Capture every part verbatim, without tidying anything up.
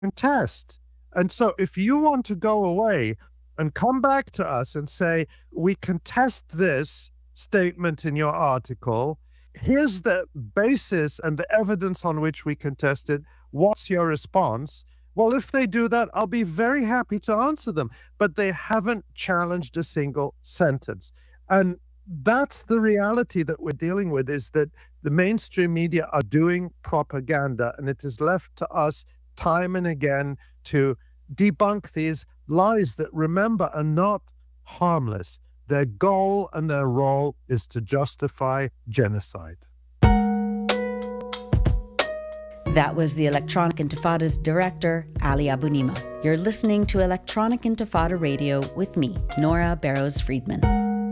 contest. And so if you want to go away and come back to us and say, we contest this statement in your article, here's the basis and the evidence on which we contest it. What's your response? Well, if they do that, I'll be very happy to answer them. But they haven't challenged a single sentence. And that's the reality that we're dealing with, is that the mainstream media are doing propaganda, and it is left to us time and again to debunk these lies that, remember, are not harmless. Their goal and their role is to justify genocide. That was the Electronic Intifada's director, Ali Abunimah. You're listening to Electronic Intifada Radio with me, Nora Barrows-Friedman.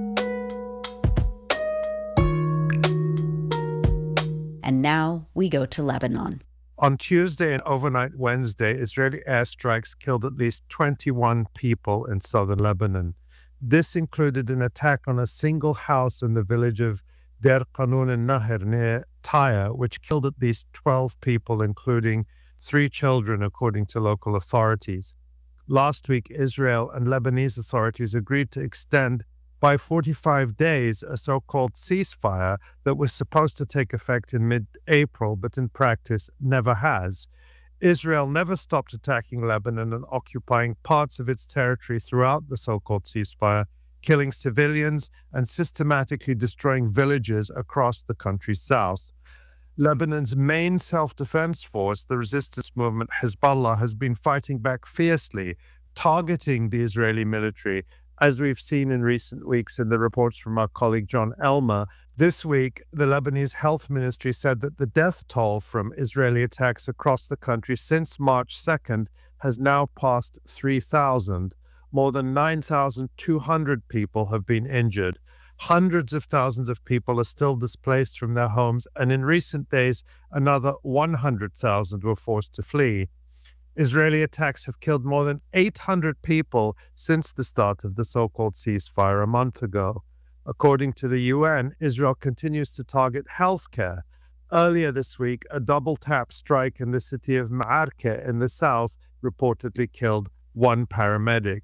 And now we go to Lebanon. On Tuesday and overnight Wednesday, Israeli airstrikes killed at least twenty-one people in southern Lebanon. This included an attack on a single house in the village of Der Qanun al-Nahr near Tyre, which killed at least twelve people, including three children, according to local authorities. Last week, Israel and Lebanese authorities agreed to extend by forty-five days a so-called ceasefire that was supposed to take effect in mid-April, but in practice never has. Israel never stopped attacking Lebanon and occupying parts of its territory throughout the so-called ceasefire, killing civilians and systematically destroying villages across the country's south. Lebanon's main self-defense force, the resistance movement Hezbollah, has been fighting back fiercely, targeting the Israeli military, as we've seen in recent weeks in the reports from our colleague John Elmer. This week, the Lebanese Health Ministry said that the death toll from Israeli attacks across the country since March second has now passed three thousand. More than nine thousand two hundred people have been injured. Hundreds of thousands of people are still displaced from their homes, and in recent days, another one hundred thousand were forced to flee. Israeli attacks have killed more than eight hundred people since the start of the so-called ceasefire a month ago. According to the U N, Israel continues to target healthcare. Earlier this week, a double-tap strike in the city of Ma'arke in the south reportedly killed one paramedic.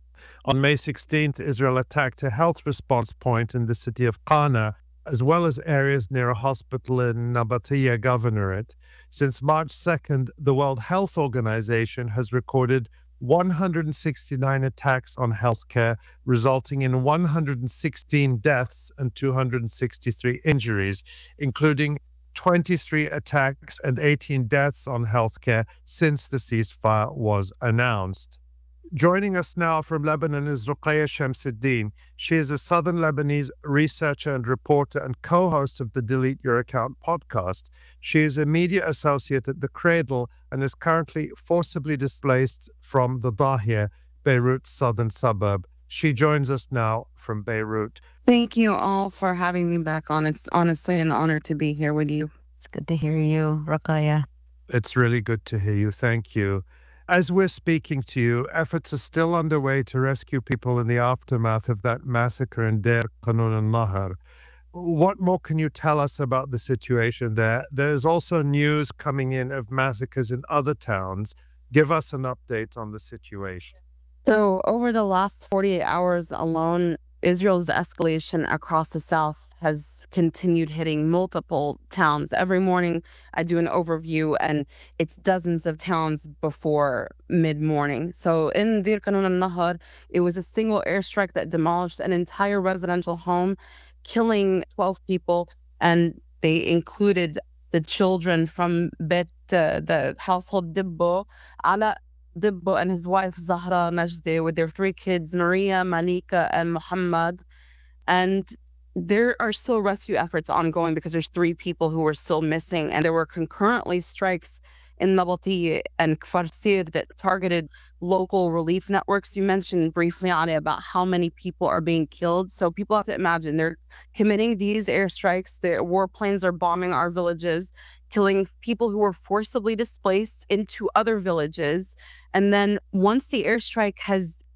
On May sixteenth, Israel attacked a health response point in the city of Qana, as well as areas near a hospital in Nabatiya Governorate. Since March second, the World Health Organization has recorded one hundred sixty-nine attacks on healthcare, resulting in one hundred sixteen deaths and two hundred sixty-three injuries, including twenty-three attacks and eighteen deaths on healthcare since the ceasefire was announced. Joining us now from Lebanon is Ruqayya Shamsuddin. She is a Southern Lebanese researcher and reporter and co-host of the Delete Your Account podcast. She is a media associate at The Cradle and is currently forcibly displaced from the Dahia, Beirut's southern suburb. She joins us now from Beirut. Thank you all for having me back on. It's honestly an honor to be here with you. It's good to hear you, Ruqayya. It's really good to hear you. Thank you. As we're speaking to you, efforts are still underway to rescue people in the aftermath of that massacre in Der Qanun al-Nahr. What more can you tell us about the situation there? There's also news coming in of massacres in other towns. Give us an update on the situation. So over the last forty-eight hours alone, Israel's escalation across the south has continued hitting multiple towns. Every morning I do an overview and it's dozens of towns before mid-morning. So in Dir Qanun al-Nahr, it was a single airstrike that demolished an entire residential home, killing twelve people, and they included the children from Bet, uh, the household Dibbo, Ala Dibbo and his wife Zahra Najdi with their three kids, Maria, Malika, and Muhammad. And there are still rescue efforts ongoing because there's three people who were still missing. And there were concurrently strikes in Nabatiya and Kfar Sir that targeted local relief networks. You mentioned briefly, Ali, about how many people are being killed. So people have to imagine they're committing these airstrikes. The warplanes are bombing our villages, killing people who were forcibly displaced into other villages. And then once the airstrike has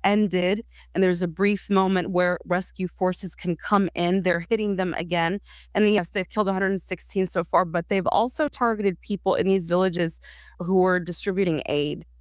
ended and there's a brief moment where rescue forces can come in. They're hitting them again. And yes, they've killed one hundred sixteen so far, but they've also targeted people in these villages who are distributing aid.